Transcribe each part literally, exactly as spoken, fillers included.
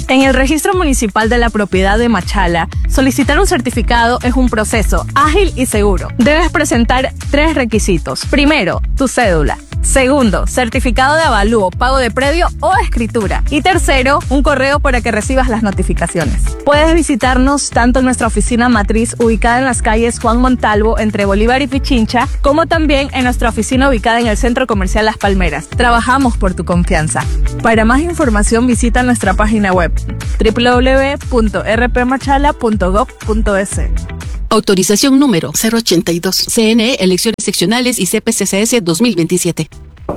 En el Registro Municipal de la Propiedad de Machala, solicitar un certificado es un proceso ágil y seguro. Debes presentar tres requisitos. Primero, tu cédula. Segundo, certificado de avalúo, pago de predio o escritura. Y tercero, un correo para que recibas las notificaciones. Puedes visitarnos tanto en nuestra oficina matriz ubicada en las calles Juan Montalvo entre Bolívar y Pichincha, como también en nuestra oficina ubicada en el Centro Comercial Las Palmeras. Trabajamos por tu confianza. Para más información visita nuestra página web doble u doble u doble u punto r p machala punto gov punto es. Autorización número cero ochenta y dos. C N E, Elecciones Seccionales y C P C C S dos mil veintisiete.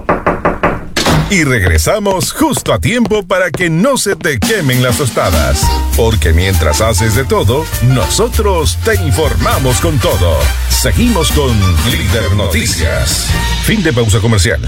Y regresamos justo a tiempo para que no se te quemen las tostadas. Porque mientras haces de todo, nosotros te informamos con todo. Seguimos con Líder Noticias. Fin de pausa comercial.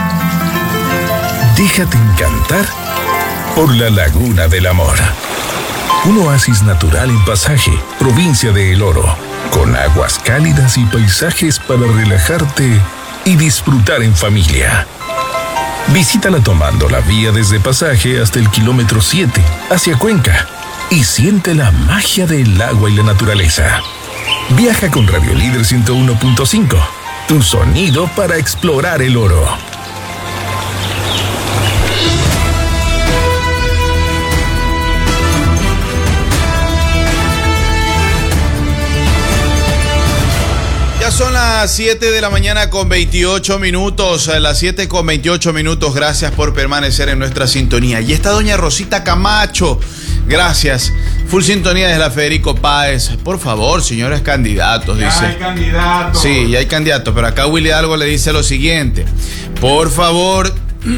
Déjate encantar por la Laguna del Amor. Un oasis natural en Pasaje, provincia de El Oro, con aguas cálidas y paisajes para relajarte y disfrutar en familia. Visítala tomando la vía desde Pasaje hasta el kilómetro siete, hacia Cuenca, y siente la magia del agua y la naturaleza. Viaja con Radio Líder ciento uno punto cinco, tu sonido para explorar El Oro. Son las siete de la mañana con veintiocho minutos, las siete con veintiocho minutos. Gracias por permanecer en nuestra sintonía. Y está doña Rosita Camacho, gracias. Full sintonía desde la Federico Páez. Por favor, señores candidatos, ya dice. hay candidatos. Sí, ya hay candidatos, pero acá Willy Algo le dice lo siguiente. Por favor,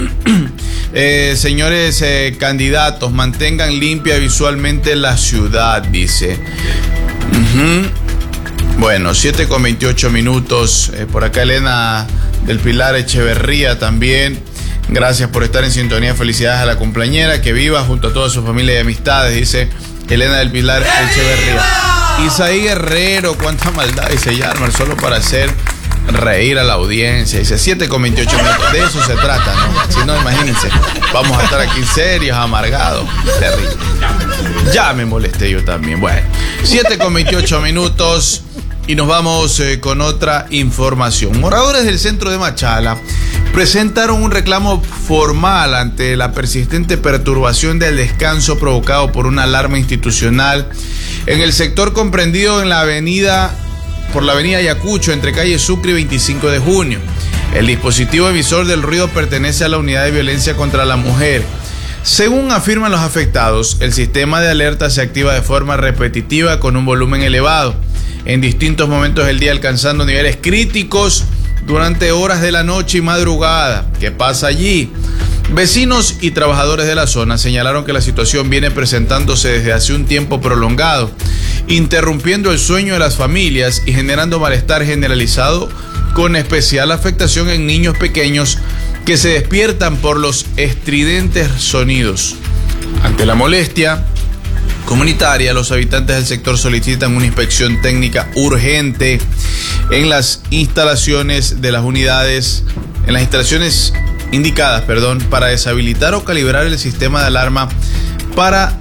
eh, señores eh, candidatos, mantengan limpia visualmente la ciudad, dice. Uh-huh. Bueno, siete con veintiocho minutos. Eh, por acá Elena del Pilar Echeverría también. Gracias por estar en sintonía. Felicidades a la cumpleañera. Que viva junto a toda su familia y amistades, dice Elena del Pilar Echeverría. Isaí Guerrero, cuánta maldad, dice Yarmar, solo para hacer reír a la audiencia. Dice siete con veintiocho minutos. De eso se trata, ¿no? Si no, imagínense, vamos a estar aquí serios, amargados. Terrible. Ya me molesté yo también. Bueno, siete con veintiocho minutos. Y nos vamos eh, con otra información. Moradores del centro de Machala presentaron un reclamo formal ante la persistente perturbación del descanso provocado por una alarma institucional en el sector comprendido en la avenida, por la avenida Ayacucho, entre calle Sucre y veinticinco de junio. El dispositivo emisor del ruido pertenece a la Unidad de Violencia contra la Mujer. Según afirman los afectados, el sistema de alerta se activa de forma repetitiva con un volumen elevado en distintos momentos del día, alcanzando niveles críticos durante horas de la noche y madrugada. ¿Qué pasa allí? Vecinos y trabajadores de la zona señalaron que la situación viene presentándose desde hace un tiempo prolongado, interrumpiendo el sueño de las familias y generando malestar generalizado, con especial afectación en niños pequeños que se despiertan por los estridentes sonidos. Ante la molestia comunitaria, los habitantes del sector solicitan una inspección técnica urgente en las instalaciones de las unidades, en las instalaciones indicadas, perdón, para deshabilitar o calibrar el sistema de alarma para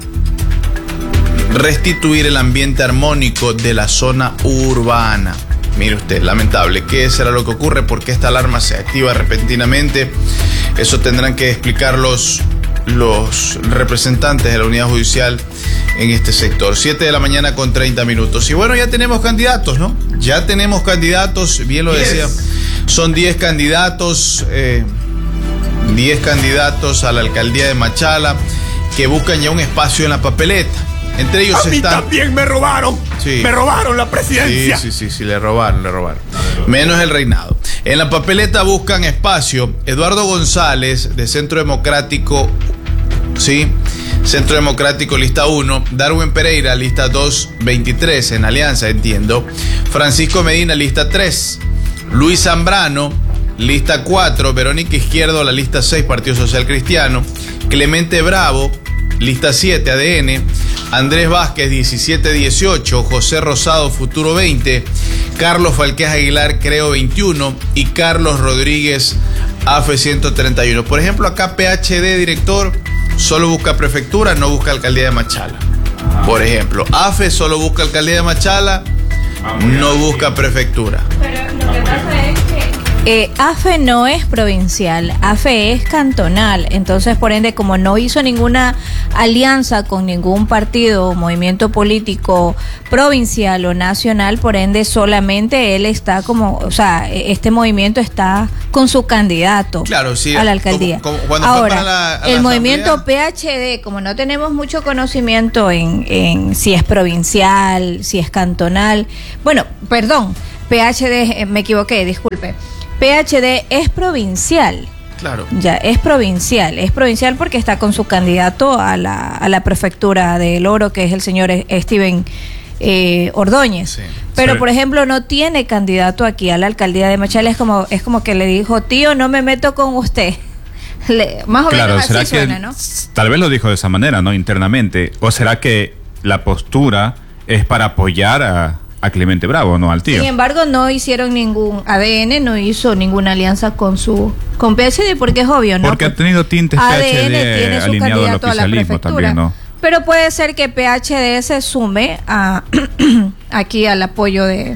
restituir el ambiente armónico de la zona urbana. Mire usted, lamentable. ¿Qué será lo que ocurre? ¿Por qué esta alarma se activa repentinamente? Eso tendrán que explicar los, los representantes de la unidad judicial en este sector. siete de la mañana con treinta minutos. Y bueno, ya tenemos candidatos, ¿no? Ya tenemos candidatos, bien lo decía. Son diez candidatos, eh, diez candidatos a la alcaldía de Machala que buscan ya un espacio en la papeleta. Entre ellos a mí están... también me robaron. Sí. Me robaron la presidencia. Sí, sí, sí, sí, le robaron, le robaron. Menos el reinado. En la papeleta buscan espacio Eduardo González, de Centro Democrático, sí, Centro Democrático, lista uno. Darwin Pereira, lista dos, veintitrés, en Alianza, entiendo. Francisco Medina, lista tres. Luis Zambrano, lista cuatro. Verónica Izquierdo, la lista seis, Partido Social Cristiano. Clemente Bravo, lista siete, A D N. Andrés Vázquez, diecisiete dieciocho. José Rosado, Futuro veinte. Carlos Falquez Aguilar, Creo veintiuno. Y Carlos Rodríguez, A F ciento treinta y uno. Por ejemplo, acá P H D, director, solo busca prefectura, no busca alcaldía de Machala. Por ejemplo, A F E solo busca alcaldía de Machala, no busca prefectura. Pero lo que pasa es que Eh, A F E no es provincial, A F E es cantonal, entonces por ende como no hizo ninguna alianza con ningún partido o movimiento político provincial o nacional, por ende solamente él está como, o sea, este movimiento está con su candidato claro, sí, a la alcaldía. Como, como Ahora, fue para la, a la el movimiento asamblea, P H D, como no tenemos mucho conocimiento en, en si es provincial, si es cantonal, bueno, perdón, P H D, eh, me equivoqué, disculpe. P H D es provincial. Claro. Ya, es provincial. Es provincial porque está con su candidato a la, a la prefectura del Oro, que es el señor Steven eh, Ordóñez. Sí. Pero, sí. por ejemplo, no tiene candidato aquí a la alcaldía de Machala. Es como, es como que le dijo, tío, no me meto con usted. Le, más o claro, menos ¿será así que suena, ¿no? Tal vez lo dijo de esa manera, ¿no? Internamente. ¿O será que la postura es para apoyar a... a Clemente Bravo, no al tío? Sin embargo, no hicieron ningún A D N, no hizo ninguna alianza con su con P H D, porque es obvio, ¿no? Porque ha tenido tintes A P D N H D tiene su alineado al candidato a la oficialismo prefectura, también, ¿no? Pero puede ser que P H D se sume a aquí al apoyo de,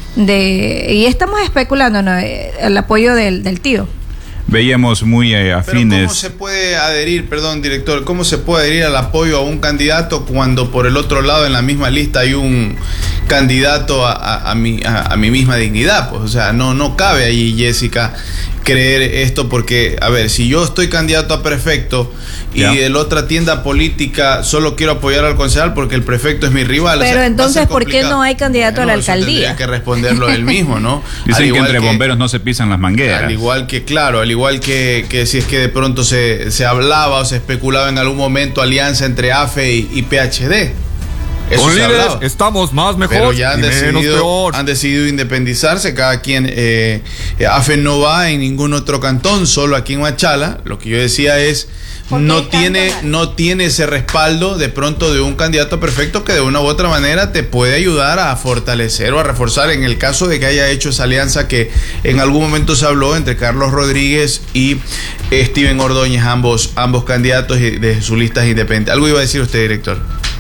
de y estamos especulando, ¿no? El apoyo del, del tío. Veíamos muy eh, afines. Pero ¿cómo se puede adherir, perdón, director, cómo se puede adherir al apoyo a un candidato cuando por el otro lado en la misma lista hay un candidato a, a, a, mi, a, a mi misma dignidad? Pues, o sea, no, no cabe ahí, Jessica, creer esto porque, a ver, si yo estoy candidato a prefecto y ya. de la otra tienda política solo quiero apoyar al concejal porque el prefecto es mi rival. Pero o sea, entonces, ¿por qué no hay candidato bueno, a la alcaldía? Tendría que responderlo él mismo, ¿no? Dicen que entre que, bomberos no se pisan las mangueras. Al igual que, claro, al igual que, que si es que de pronto se, se hablaba o se especulaba en algún momento alianza entre A F E y, y P H D. Eso Con se líderes hablaba. estamos más mejor, Pero ya han y menos decidido, peor. han decidido independizarse, cada quien, eh, A F E no va en ningún otro cantón, solo aquí en Machala. Lo que yo decía es, no tiene, no tiene ese respaldo de pronto de un candidato perfecto que de una u otra manera te puede ayudar a fortalecer o a reforzar en el caso de que haya hecho esa alianza que en algún momento se habló entre Carlos Rodríguez y Steven Ordóñez, ambos, ambos candidatos de sus listas independientes. Algo iba a decir usted, director.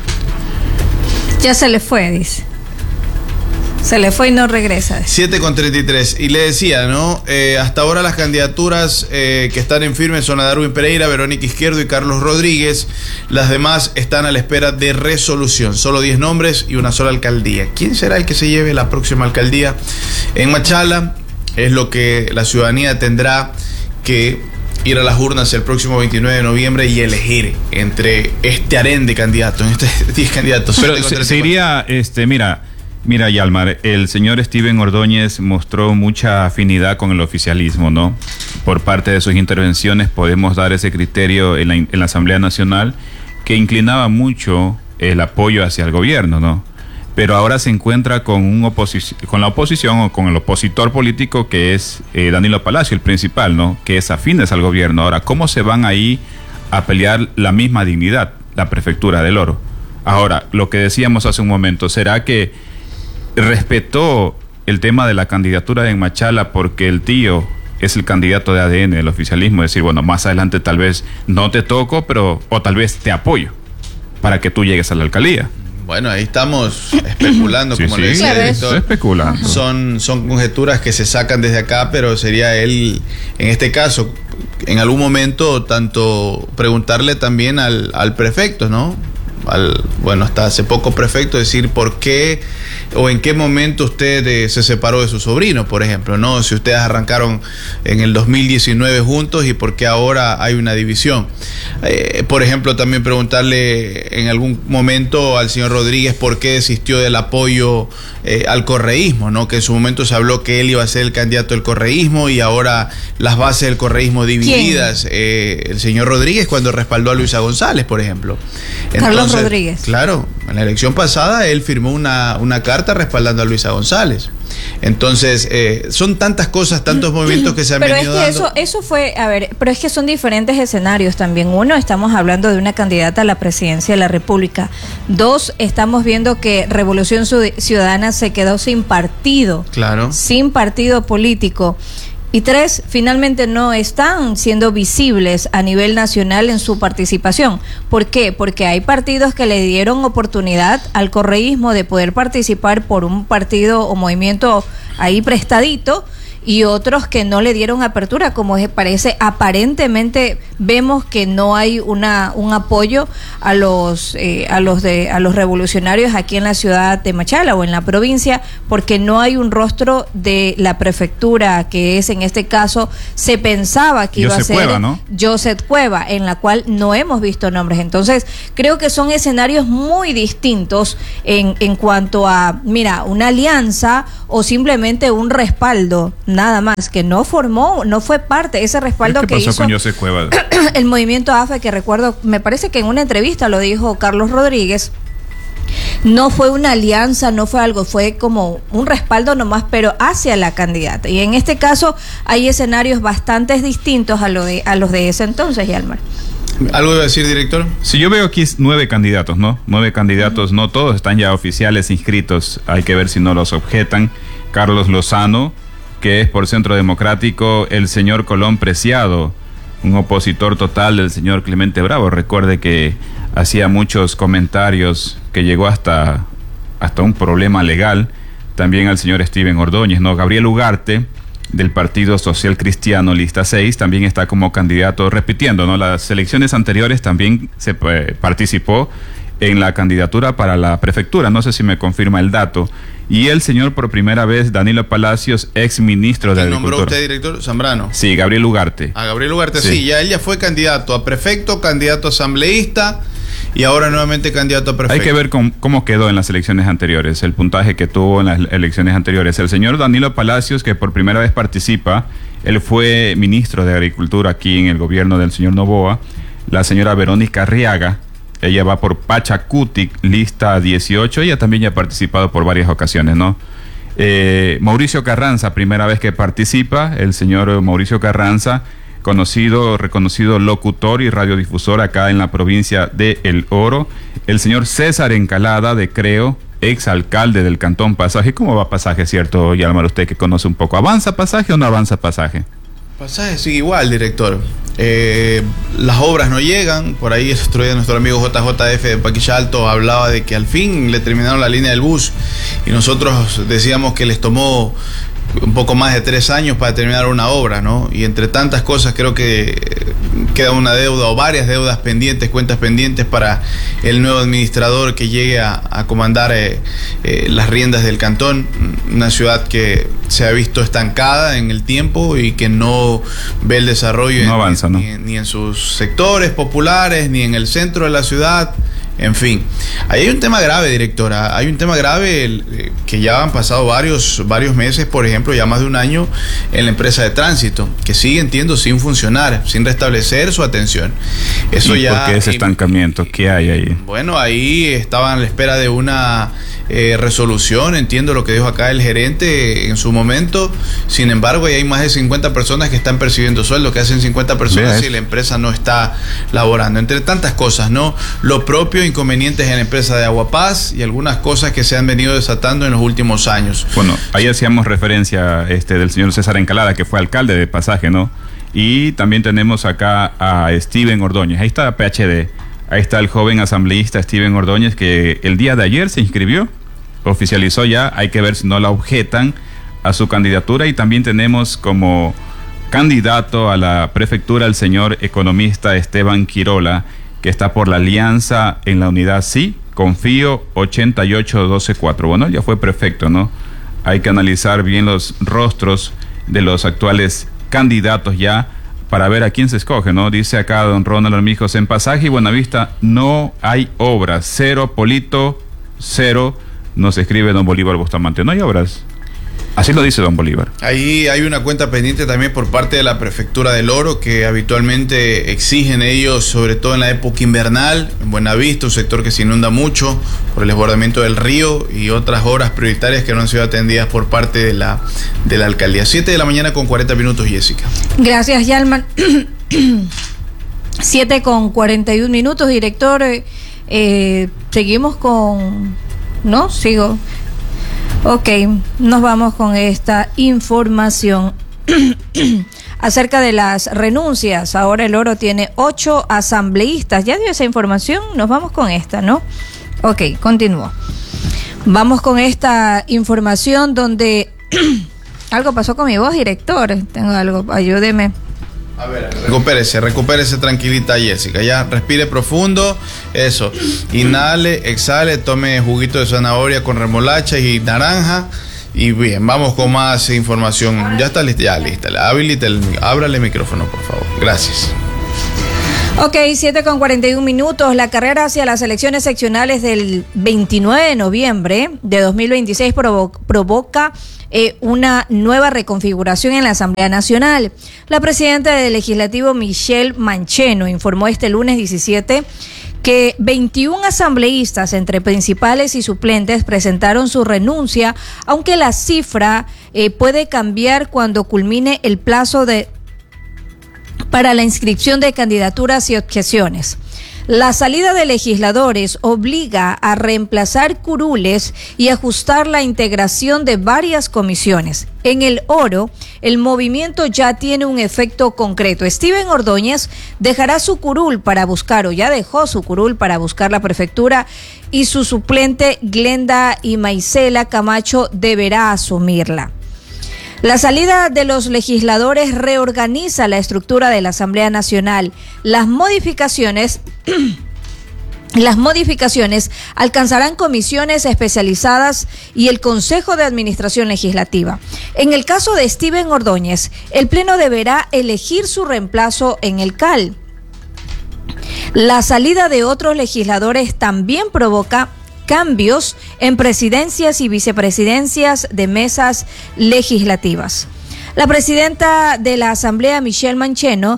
Ya se le fue, dice. Se le fue y no regresa. siete con treinta y tres. Y le decía, ¿no? Eh, hasta ahora las candidaturas eh, que están en firme son a Darwin Pereira, Verónica Izquierdo y Carlos Rodríguez. Las demás están a la espera de resolución. Solo diez nombres y una sola alcaldía. ¿Quién será el que se lleve la próxima alcaldía en Machala? Es lo que la ciudadanía tendrá que ir a las urnas el próximo veintinueve de noviembre y elegir entre este harén de candidatos, entre diez candidatos. Pero se, se iría, este, mira, mira, Yalmar, el señor Steven Ordóñez mostró mucha afinidad con el oficialismo, ¿no? Por parte de sus intervenciones podemos dar ese criterio en la, en la Asamblea Nacional que inclinaba mucho el apoyo hacia el gobierno, ¿no? Pero ahora se encuentra con un oposici- con la oposición o con el opositor político que es eh, Danilo Palacio, el principal, ¿no? Que es afines al gobierno. Ahora, ¿cómo se van ahí a pelear la misma dignidad, la prefectura del Oro? Ahora, lo que decíamos hace un momento, ¿será que respetó el tema de la candidatura en Machala porque el tío es el candidato de A D N del oficialismo? Es decir, bueno, más adelante tal vez no te toco, pero o tal vez te apoyo para que tú llegues a la alcaldía. Bueno, ahí estamos especulando, Sí, como sí, le decía el director. estoy especulando. Son, son conjeturas que se sacan desde acá, pero sería él, en este caso, en algún momento, tanto preguntarle también al, al prefecto, ¿no? Al, bueno, hasta hace poco prefecto, decir por qué o en qué momento usted eh, se separó de su sobrino, por ejemplo, ¿no? Si ustedes arrancaron en el dos mil diecinueve juntos y por qué ahora hay una división. Eh, por ejemplo, también preguntarle en algún momento al señor Rodríguez por qué desistió del apoyo eh, al correísmo, ¿no? Que en su momento se habló que él iba a ser el candidato del correísmo y ahora las bases del correísmo divididas. Eh, el señor Rodríguez cuando respaldó a Luisa González, por ejemplo. Entonces, Carlos Rodríguez. Claro, en la elección pasada él firmó una, una carta respaldando a Luisa González. Entonces, eh, son tantas cosas, tantos movimientos que se han pero venido es que dando. eso, eso fue, a ver, pero es que son diferentes escenarios también. Uno, estamos hablando de una candidata a la presidencia de la República. Dos, estamos viendo que Revolución Ciudadana se quedó sin partido. Claro. Sin partido político. Y tres, finalmente no están siendo visibles a nivel nacional en su participación. ¿Por qué? Porque hay partidos que le dieron oportunidad al correísmo de poder participar por un partido o movimiento ahí prestadito, y otros que no le dieron apertura, como parece, aparentemente vemos que no hay una un apoyo a los eh, a los de a los revolucionarios aquí en la ciudad de Machala o en la provincia, porque no hay un rostro de la prefectura, que es en este caso se pensaba que iba Joseph a ser Cueva, ¿no? Joseph Cueva, en la cual no hemos visto nombres. Entonces creo que son escenarios muy distintos en en cuanto a, mira, una alianza o simplemente un respaldo, nada más, que no formó, no fue parte de ese respaldo ¿Qué que pasó hizo con Joseph Cueva? el movimiento A F E, que recuerdo, me parece que en una entrevista lo dijo Carlos Rodríguez. No fue una alianza, no fue algo, fue como un respaldo nomás, pero hacia la candidata. Y en este caso hay escenarios bastante distintos a, lo de, a los de ese entonces, Yalmar. ¿Algo iba a decir, director? Si yo veo aquí nueve candidatos, ¿no? Nueve candidatos, no todos están ya oficiales inscritos. Hay que ver si no los objetan. Carlos Lozano, que es por Centro Democrático; el señor Colón Preciado, un opositor total del señor Clemente Bravo. Recuerde que hacía muchos comentarios, que llegó hasta, hasta un problema legal. También al señor Steven Ordóñez, ¿no? Gabriel Ugarte, del Partido Social Cristiano, lista seis, también está como candidato, repitiendo, ¿no? Las elecciones anteriores también se eh, participó en la candidatura para la prefectura, no sé si me confirma el dato. Y el señor, por primera vez, Danilo Palacios, ex ministro de Agricultura. ¿Nombró usted, director? Zambrano. Sí, Gabriel Ugarte. A Gabriel Ugarte, sí. Sí. Ya él ya fue candidato a prefecto, candidato a asambleísta y ahora nuevamente candidato a prefecto. Hay que ver cómo, cómo quedó en las elecciones anteriores, el puntaje que tuvo en las elecciones anteriores. El señor Danilo Palacios, que por primera vez participa, él fue ministro de Agricultura aquí en el gobierno del señor Noboa. La señora Verónica Arriaga, ella va por Pachacutic, lista dieciocho, ella también ya ha participado por varias ocasiones, ¿no? Eh, Mauricio Carranza, primera vez que participa, el señor Mauricio Carranza, conocido, reconocido locutor y radiodifusor acá en la provincia de El Oro. El señor César Encalada de Creo, ex alcalde del Cantón Pasaje. ¿Cómo va Pasaje, cierto, Yalmar, usted que conoce un poco? ¿Avanza Pasaje o no avanza Pasaje? Pasaje sigue igual, director. Eh, las obras no llegan. Por ahí el otro día nuestro amigo J J F de Paquilla Alto hablaba de que al fin le terminaron la línea del bus y nosotros decíamos que les tomó un poco más de tres años para terminar una obra, ¿no? Y entre tantas cosas creo que queda una deuda o varias deudas pendientes, cuentas pendientes para el nuevo administrador que llegue a, a comandar eh, eh, las riendas del cantón. Una ciudad que se ha visto estancada en el tiempo y que no ve el desarrollo no avanza, en, ¿no? Ni, ni en sus sectores populares, ni en el centro de la ciudad. En fin, ahí hay un tema grave, directora. Hay un tema grave el, que ya han pasado varios, varios meses, por ejemplo, ya más de un año en la empresa de tránsito, que sigue, entiendo, sin funcionar, sin restablecer su atención. Eso ¿Y ya. por qué ese estancamiento? ¿Qué hay ahí? Bueno, ahí estaban a la espera de una eh, resolución, entiendo lo que dijo acá el gerente en su momento. Sin embargo, ahí hay más de cincuenta personas que están percibiendo sueldo, que hacen cincuenta personas y la empresa no está laborando. Entre tantas cosas, ¿no? Lo propio, inconvenientes en la empresa de Aguapaz y algunas cosas que se han venido desatando en los últimos años. Bueno, ahí hacíamos referencia este del señor César Encalada, que fue alcalde de Pasaje, ¿no? Y también tenemos acá a Steven Ordóñez. Ahí está P H D. Ahí está el joven asambleísta Steven Ordóñez, que el día de ayer se inscribió, oficializó ya. Hay que ver si no la objetan a su candidatura. Y también tenemos como candidato a la prefectura el señor economista Esteban Quirola, que está por la alianza en la unidad Sí, Confío ochenta y ocho doce cuatro. Bueno, ya fue prefecto, ¿no? Hay que analizar bien los rostros de los actuales candidatos ya para ver a quién se escoge, ¿no? Dice acá don Ronald Armijos: en Pasaje y Buenavista no hay obras, cero, Polito, cero. Nos escribe don Bolívar Bustamante, no hay obras. Así lo dice don Bolívar. Ahí hay una cuenta pendiente también por parte de la Prefectura del Oro, que habitualmente exigen ellos, sobre todo en la época invernal, en Buenavista, un sector que se inunda mucho por el desbordamiento del río y otras obras prioritarias que no han sido atendidas por parte de la, de la alcaldía. siete de la mañana con cuarenta minutos, Jessica. Gracias, Yalman. siete con cuarenta y un minutos, director. Eh, seguimos con... ¿No? Sigo. Ok, nos vamos con esta información. acerca de las renuncias. Ahora el Oro tiene ocho asambleístas. Ya dio esa información, nos vamos con esta, ¿no? Ok, continúo. Vamos con esta información donde algo pasó con mi voz, director. Tengo algo, ayúdeme. A ver, recupérese, recupérese tranquilita, Jessica. Ya, respire profundo. Eso. Inhale, exhale, tome juguito de zanahoria con remolacha y naranja. Y bien, vamos con más información. Ya está lista, ya lista. Habilite el, ábrale el micrófono, por favor. Gracias. Ok, siete con cuarenta y un minutos. La carrera hacia las elecciones seccionales del veintinueve de noviembre de dos mil veintiséis provo- provoca eh, una nueva reconfiguración en la Asamblea Nacional. La presidenta del Legislativo, Michelle Mancheno, informó este lunes diecisiete que veintiún asambleístas entre principales y suplentes presentaron su renuncia, aunque la cifra eh, puede cambiar cuando culmine el plazo de para la inscripción de candidaturas y objeciones. La salida de legisladores obliga a reemplazar curules y ajustar la integración de varias comisiones. En el Oro, el movimiento ya tiene un efecto concreto. Steven Ordóñez dejará su curul para buscar, o ya dejó su curul para buscar la prefectura, y su suplente Glenda y Maisela Camacho deberá asumirla. La salida de los legisladores reorganiza la estructura de la Asamblea Nacional. Las modificaciones, las modificaciones alcanzarán comisiones especializadas y el Consejo de Administración Legislativa. En el caso de Steven Ordóñez, el Pleno deberá elegir su reemplazo en el C A L. La salida de otros legisladores también provoca cambios en presidencias y vicepresidencias de mesas legislativas. La presidenta de la Asamblea, Michelle Mancheno,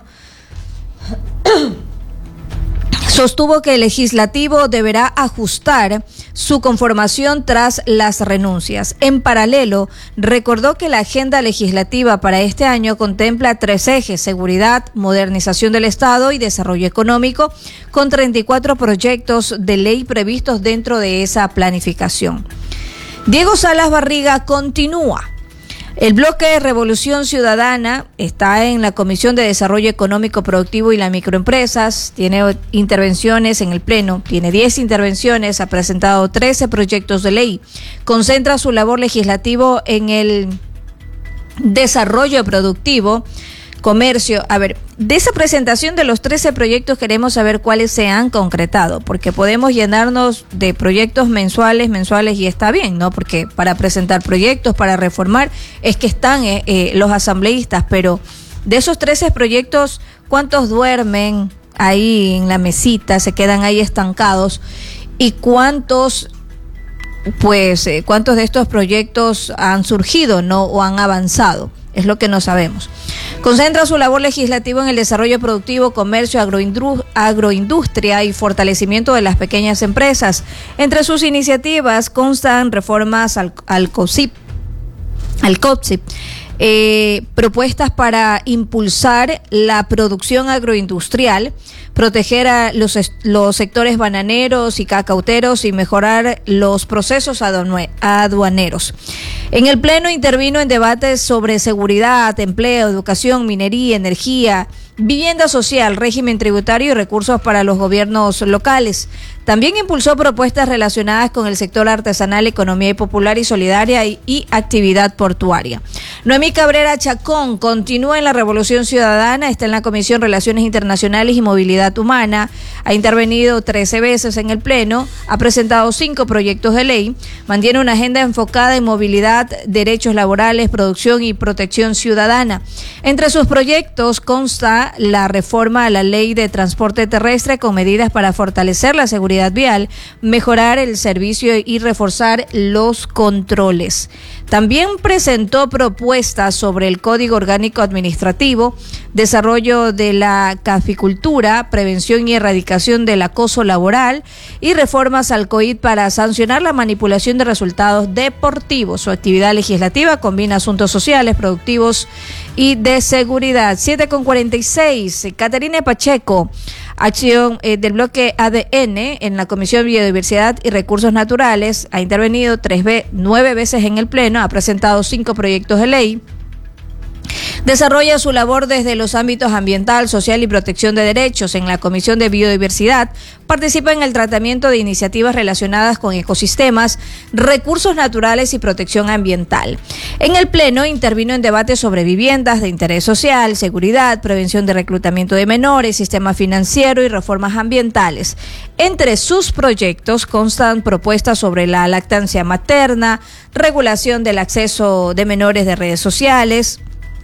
sostuvo que el legislativo deberá ajustar su conformación tras las renuncias. En paralelo, recordó que la agenda legislativa para este año contempla tres ejes: seguridad, modernización del Estado y desarrollo económico, con treinta y cuatro proyectos de ley previstos dentro de esa planificación. Diego Salas Barriga continúa. El bloque Revolución Ciudadana está en la Comisión de Desarrollo Económico Productivo y las Microempresas, tiene intervenciones en el Pleno, tiene diez intervenciones, ha presentado trece proyectos de ley, concentra su labor legislativo en el desarrollo productivo, comercio. A ver, de esa presentación de los trece proyectos queremos saber cuáles se han concretado, porque podemos llenarnos de proyectos mensuales, mensuales y está bien, ¿no? Porque para presentar proyectos, para reformar, es que están eh, eh, los asambleístas, pero de esos trece proyectos, ¿cuántos duermen ahí en la mesita, se quedan ahí estancados? ¿Y cuántos, pues, eh, cuántos de estos proyectos han surgido, ¿no? O han avanzado? Es lo que no sabemos. Concentra su labor legislativa en el desarrollo productivo, comercio, agroindru- agroindustria y fortalecimiento de las pequeñas empresas. Entre sus iniciativas constan reformas al, al COSIP, al COPSIP, eh, propuestas para impulsar la producción agroindustrial, proteger a los, los sectores bananeros y cacauteros y mejorar los procesos aduaneros. En el Pleno intervino en debates sobre seguridad, empleo, educación, minería, energía, vivienda social, régimen tributario y recursos para los gobiernos locales. También impulsó propuestas relacionadas con el sector artesanal, economía popular y solidaria y, y actividad portuaria. Noemí Cabrera Chacón continúa en la Revolución Ciudadana, está en la Comisión Relaciones Internacionales y Movilidad Humana, ha intervenido trece veces en el Pleno, ha presentado cinco proyectos de ley, mantiene una agenda enfocada en movilidad, derechos laborales, producción y protección ciudadana. Entre sus proyectos consta la reforma a la Ley de Transporte Terrestre con medidas para fortalecer la seguridad vial, mejorar el servicio y reforzar los controles. También presentó propuestas sobre el Código Orgánico Administrativo, desarrollo de la caficultura, prevención y erradicación del acoso laboral y reformas al C O I D para sancionar la manipulación de resultados deportivos. Su actividad legislativa combina asuntos sociales, productivos y de seguridad. siete con cuarenta y seis. Caterina Pacheco, acción eh, del bloque A D N en la Comisión de Biodiversidad y Recursos Naturales, ha intervenido tres ve- nueve veces en el Pleno, ha presentado cinco proyectos de ley. Desarrolla su labor desde los ámbitos ambiental, social y protección de derechos. En la Comisión de Biodiversidad participa en el tratamiento de iniciativas relacionadas con ecosistemas, recursos naturales y protección ambiental. En el Pleno intervino en debates sobre viviendas de interés social, seguridad, prevención de reclutamiento de menores, sistema financiero y reformas ambientales. Entre sus proyectos constan propuestas sobre la lactancia materna, regulación del acceso de menores de redes sociales,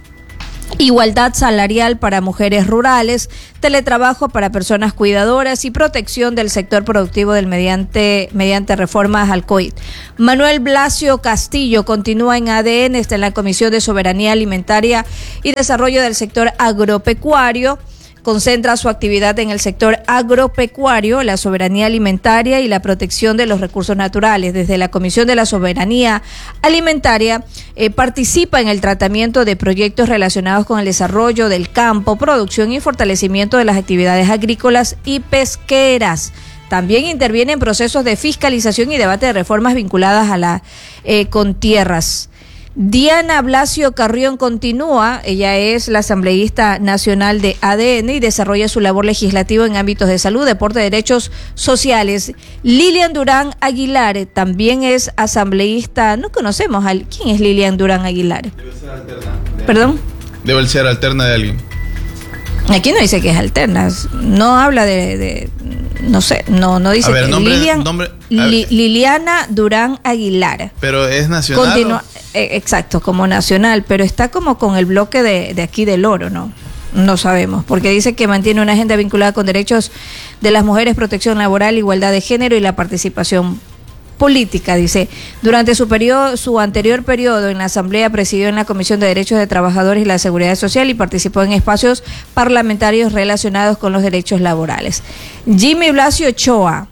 igualdad salarial para mujeres rurales, teletrabajo para personas cuidadoras y protección del sector productivo del mediante, mediante reformas al COVID. Manuel Blasio Castillo continúa en A D N, está en la Comisión de Soberanía Alimentaria y Desarrollo del Sector Agropecuario. Concentra su actividad en el sector agropecuario, la soberanía alimentaria y la protección de los recursos naturales. Desde la Comisión de la Soberanía Alimentaria eh, participa en el tratamiento de proyectos relacionados con el desarrollo del campo, producción y fortalecimiento de las actividades agrícolas y pesqueras. También interviene en procesos de fiscalización y debate de reformas vinculadas a la eh, con tierras. Diana Blasio Carrión continúa, ella es la asambleísta nacional de A D N y desarrolla su labor legislativa en ámbitos de salud, deporte, derechos sociales. Lilian Durán Aguilar también es asambleísta, no conocemos a quién es Lilian Durán Aguilar. Debe ser alterna. ¿Perdón? Debe ser alterna de alguien. Aquí no dice que es alterna, no habla de, de no sé, no no dice a ver, que nombre, Lilian, nombre, Li, Liliana Durán Aguilar. Pero es nacional. Continúa, eh, exacto, como nacional, pero está como con el bloque de, de aquí del Oro, ¿no? No sabemos, porque dice que mantiene una agenda vinculada con derechos de las mujeres, protección laboral, igualdad de género y la participación política. Dice, durante su periodo, su anterior periodo en la Asamblea presidió en la Comisión de Derechos de Trabajadores y la Seguridad Social y participó en espacios parlamentarios relacionados con los derechos laborales. Jimmy Blasio Ochoa,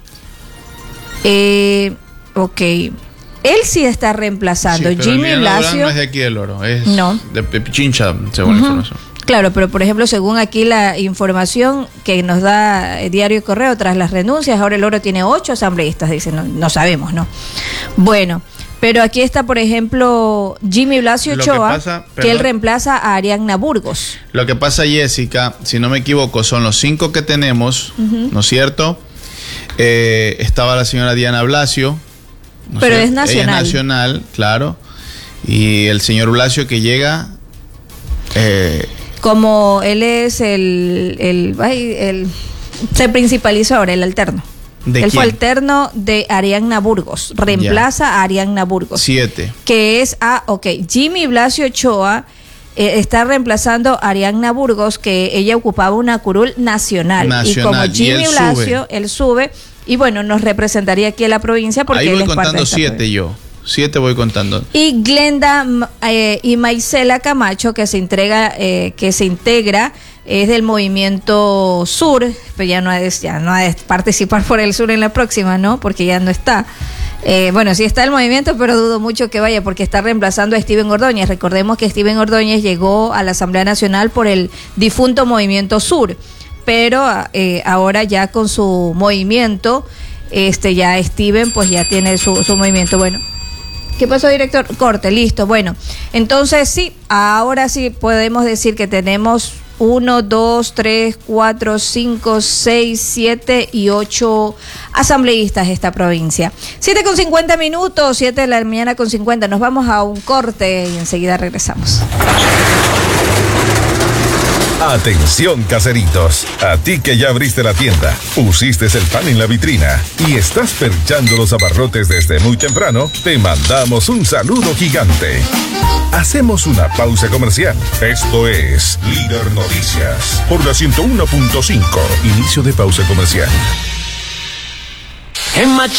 eh, ok, él sí está reemplazando. Sí, pero Jimmy Blasio no es de aquí del Oro, es no. de Pichincha, según uh-huh. la información. Claro, pero por ejemplo, según aquí la información que nos da el Diario Correo, tras las renuncias, ahora el Oro tiene ocho asambleístas, dicen, no, no sabemos, ¿no? Bueno, pero aquí está, por ejemplo, Jimmy Blasio Ochoa, que, pasa, que él reemplaza a Ariadna Burgos. Lo que pasa, Jessica, si no me equivoco, son los cinco que tenemos, uh-huh. ¿no es cierto? Eh, estaba la señora Diana Blasio. ¿no pero es es nacional. Ella es nacional, claro. Y el señor Blasio que llega... Eh, Como él es el, el, el, el se principaliza ahora, el alterno. ¿De él quién? fue alterno de Ariadna Burgos, reemplaza ya. a Ariadna Burgos. Siete. Que es, ah, ok, Jimmy Blasio Ochoa eh, está reemplazando a Ariadna Burgos, que ella ocupaba una curul nacional. nacional. Y como Jimmy y él Blasio, sube. él sube, y bueno, nos representaría aquí en la provincia porque ahí él voy es contando parte de esta siete provincia. yo. Siete voy contando. Y Glenda eh, y Maisela Camacho, que se entrega, eh, que se integra, es del Movimiento Sur, pero ya no ha de, ya no ha de participar por el Sur en la próxima, ¿no? Porque ya no está. Eh, bueno, sí está el movimiento, pero dudo mucho que vaya, porque está reemplazando a Steven Ordóñez. Recordemos que Steven Ordóñez llegó a la Asamblea Nacional por el difunto Movimiento Sur, pero eh, ahora ya con su movimiento, este ya Steven pues ya tiene su, su movimiento. Bueno, ¿qué pasó, director? Corte, listo. Bueno, entonces sí, ahora sí podemos decir que tenemos uno, dos, tres, cuatro, cinco, seis, siete y ocho asambleístas de esta provincia. siete con cincuenta minutos, siete de la mañana con cincuenta. Nos vamos a un corte y enseguida regresamos. Atención, caseritos, a ti que ya abriste la tienda, pusiste el pan en la vitrina y estás perchando los abarrotes desde muy temprano, te mandamos un saludo gigante. Hacemos una pausa comercial. Esto es Líder Noticias por la ciento uno punto cinco. Inicio de pausa comercial.